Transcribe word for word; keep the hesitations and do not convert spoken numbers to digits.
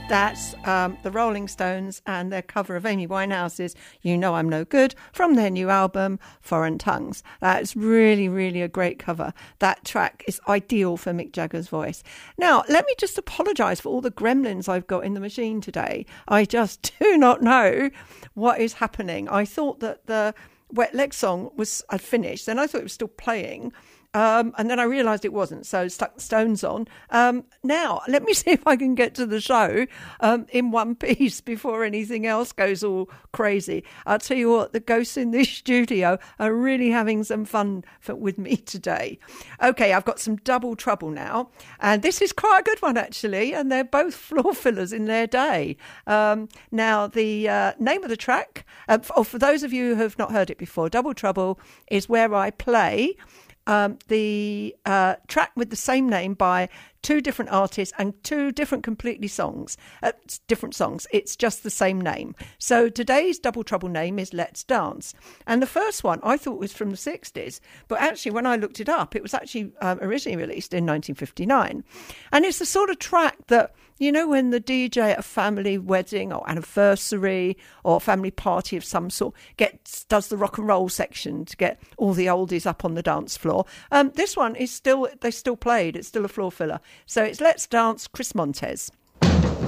That's um, the Rolling Stones and their cover of Amy Winehouse's You Know I'm No Good from their new album, Foreign Tongues. That's really, really a great cover. That track is ideal for Mick Jagger's voice. Now, let me just apologise for all the gremlins I've got in the machine today. I just do not know what is happening. I thought that the Wet Leg song was I'd finished, then I thought it was still playing. Um, and then I realised it wasn't, so stuck the Stones on. Um, now, let me see if I can get to the show um, in one piece before anything else goes all crazy. I'll tell you what, the ghosts in this studio are really having some fun for, with me today. Okay, I've got some Double Trouble now, and this is quite a good one, actually, and they're both floor fillers in their day. Um, now, the uh, name of the track, uh, for, for those of you who have not heard it before, Double Trouble is where I play Um, the uh, track with the same name by two different artists and two different completely songs, uh, different songs. It's just the same name. So today's Double Trouble name is Let's Dance. And the first one I thought was from the sixties, but actually when I looked it up, it was actually um, originally released in nineteen fifty-nine. And it's the sort of track that, you know, when the D J at a family wedding or anniversary or family party of some sort gets does the rock and roll section to get all the oldies up on the dance floor. Um, this one is still, they still played. It's still a floor filler. So it's Let's Dance, Chris Montez.